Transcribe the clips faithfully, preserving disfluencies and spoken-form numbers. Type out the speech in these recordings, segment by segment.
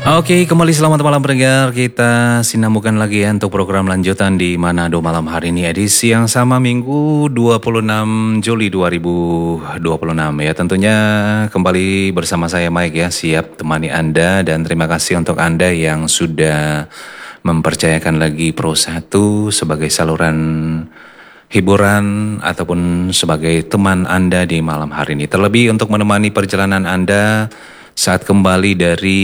Oke, kembali selamat malam pendengar. Kita sinambungkan lagi ya untuk program lanjutan di Manado malam hari ini edisi yang sama Minggu dua puluh enam Juli dua ribu dua puluh enam ya. Tentunya kembali bersama saya Mike ya, siap temani Anda dan terima kasih untuk Anda yang sudah mempercayakan lagi Pro satu sebagai saluran hiburan ataupun sebagai teman Anda di malam hari ini. Terlebih untuk menemani perjalanan Anda saat kembali dari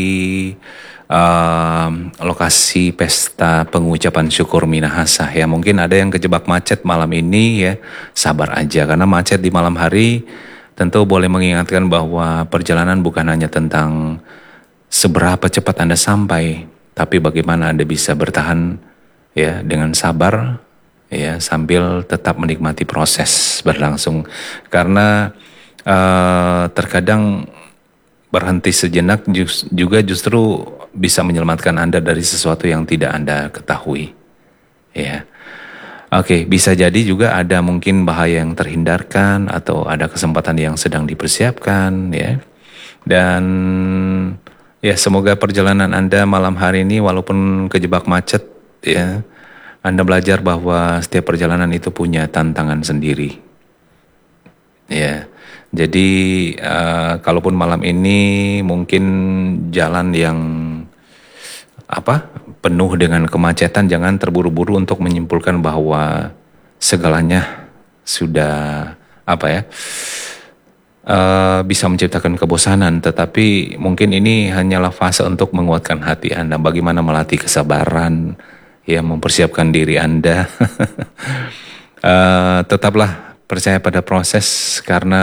uh, lokasi pesta pengucapan syukur Minahasa ya. Mungkin ada yang kejebak macet malam ini ya, sabar aja karena macet di malam hari tentu boleh mengingatkan bahwa perjalanan bukan hanya tentang seberapa cepat Anda sampai, tapi bagaimana Anda bisa bertahan ya dengan sabar ya sambil tetap menikmati proses berlangsung. Karena uh, terkadang berhenti sejenak juga justru bisa menyelamatkan Anda dari sesuatu yang tidak Anda ketahui. Ya. Oke, bisa jadi juga ada mungkin bahaya yang terhindarkan atau ada kesempatan yang sedang dipersiapkan ya. Dan ya semoga perjalanan Anda malam hari ini walaupun kejebak macet ya, Anda belajar bahwa setiap perjalanan itu punya tantangan sendiri. Ya. Jadi uh, kalaupun malam ini mungkin jalan yang apa penuh dengan kemacetan, jangan terburu-buru untuk menyimpulkan bahwa segalanya sudah apa ya uh, bisa menciptakan kebosanan. Tetapi mungkin ini hanyalah fase untuk menguatkan hati Anda. Bagaimana melatih kesabaran, ya mempersiapkan diri Anda. uh, tetaplah percaya pada proses karena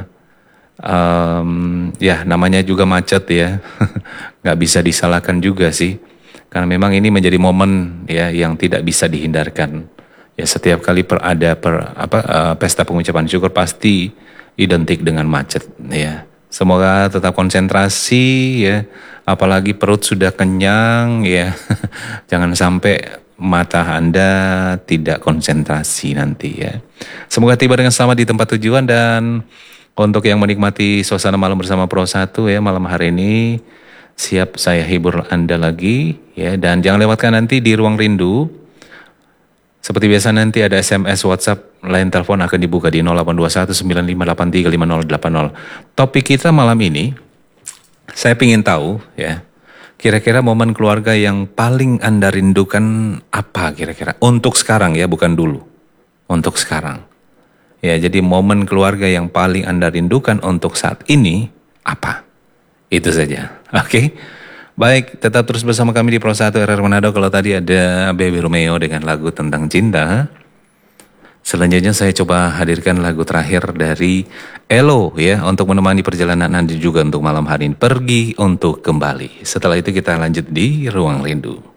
um, ya namanya juga macet ya, nggak bisa disalahkan juga sih, karena memang ini menjadi momen ya yang tidak bisa dihindarkan. Ya setiap kali per, ada per, apa uh, pesta pengucapan syukur pasti identik dengan macet ya. Semoga tetap konsentrasi ya, apalagi perut sudah kenyang ya, jangan sampai mata Anda tidak konsentrasi nanti ya. Semoga tiba dengan selamat di tempat tujuan dan untuk yang menikmati suasana malam bersama Pro satu ya malam hari ini siap saya hibur Anda lagi ya, dan jangan lewatkan nanti di ruang rindu. Seperti biasa nanti ada S M S, WhatsApp, line telepon akan dibuka di nol delapan dua satu sembilan lima delapan tiga lima nol delapan nol. Topik kita malam ini saya ingin tahu ya, kira-kira momen keluarga yang paling Anda rindukan apa kira-kira? Untuk sekarang ya, bukan dulu. Untuk sekarang. Ya, jadi momen keluarga yang paling Anda rindukan untuk saat ini apa? Itu saja. Oke. Okay? Baik, tetap terus bersama kami di Pro satu R R Manado. Kalau tadi ada Baby Romeo dengan lagu tentang cinta. Selanjutnya saya coba hadirkan lagu terakhir dari Elo ya, untuk menemani perjalanan Anda juga untuk malam hari ini. Pergi untuk kembali. Setelah itu kita lanjut di Ruang Rindu.